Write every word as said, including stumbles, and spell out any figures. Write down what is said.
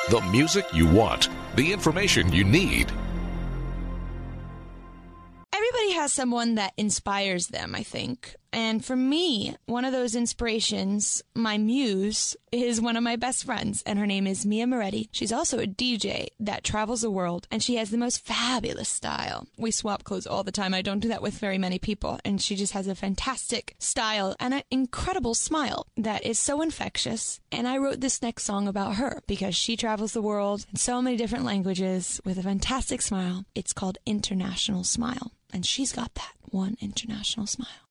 The music you want, the information you need. Everybody has someone that inspires them, I think. And for me, one of those inspirations, my muse, is one of my best friends, and her name is Mia Moretti. She's also a D J that travels the world, and she has the most fabulous style. We swap clothes all the time. I don't do that with very many people, and she just has a fantastic style and an incredible smile that is so infectious. And I wrote this next song about her because she travels the world in so many different languages with a fantastic smile. It's called International Smile, and she's got that one international smile.